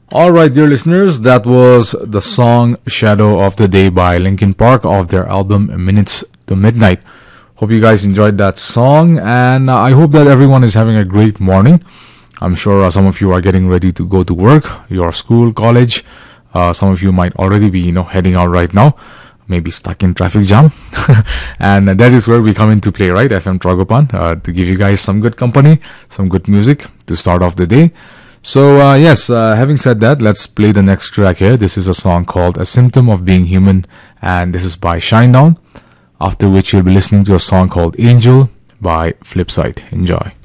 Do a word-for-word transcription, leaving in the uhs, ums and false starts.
All right, dear listeners, that was the song Shadow of the Day by Linkin Park off their album Minutes to Midnight. Hope you guys enjoyed that song, and uh, I hope that everyone is having a great morning. I'm sure uh, some of you are getting ready to go to work, your school, college. Uh, some of you might already be, you know, heading out right now, maybe stuck in traffic jam. And that is where we come into play, right? F M Tragopan, uh, to give you guys some good company, some good music to start off the day. So, uh, yes, uh, having said that, let's play the next track here. This is a song called A Symptom of Being Human, and this is by Shinedown, after which you'll be listening to a song called Angel by Flipside. Enjoy.